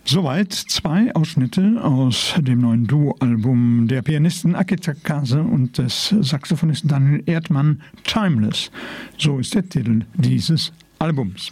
Soweit 2 Ausschnitte aus dem neuen Duo-Album der Pianisten Aki Takase und des Saxophonisten Daniel Erdmann, Timeless. So ist der Titel dieses Albums.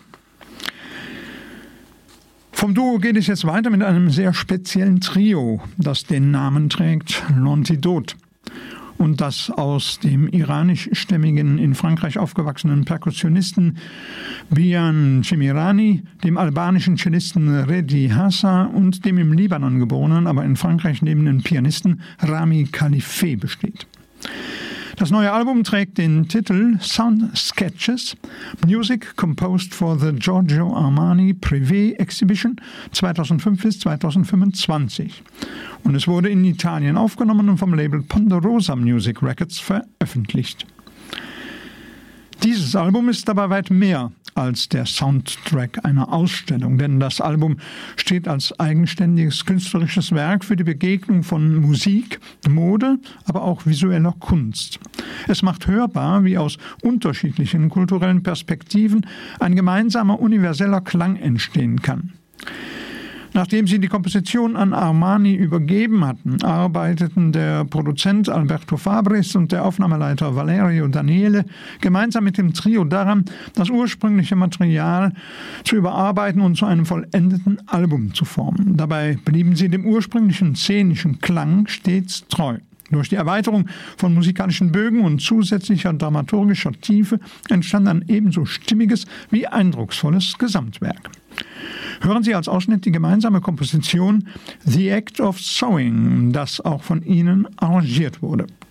Vom Duo geht es jetzt weiter mit einem sehr speziellen Trio, das den Namen trägt L'Antidote. Und das aus dem iranischstämmigen, in Frankreich aufgewachsenen Perkussionisten Bian Chemirani, dem albanischen Cellisten Redi Hassa und dem im Libanon geborenen, aber in Frankreich lebenden Pianisten Rami Khalifeh besteht. Das neue Album trägt den Titel Sound Sketches, Music Composed for the Giorgio Armani Privé Exhibition 2005 bis 2025. Und es wurde in Italien aufgenommen und vom Label Ponderosa Music Records veröffentlicht. Dieses Album ist dabei weit mehr als der Soundtrack einer Ausstellung, denn das Album steht als eigenständiges künstlerisches Werk für die Begegnung von Musik, Mode, aber auch visueller Kunst. Es macht hörbar, wie aus unterschiedlichen kulturellen Perspektiven ein gemeinsamer universeller Klang entstehen kann. Nachdem sie die Komposition an Armani übergeben hatten, arbeiteten der Produzent Alberto Fabris und der Aufnahmeleiter Valerio Daniele gemeinsam mit dem Trio daran, das ursprüngliche Material zu überarbeiten und zu einem vollendeten Album zu formen. Dabei blieben sie dem ursprünglichen szenischen Klang stets treu. Durch die Erweiterung von musikalischen Bögen und zusätzlicher dramaturgischer Tiefe entstand ein ebenso stimmiges wie eindrucksvolles Gesamtwerk. Hören Sie als Ausschnitt die gemeinsame Komposition The Act of Sewing, das auch von ihnen arrangiert wurde.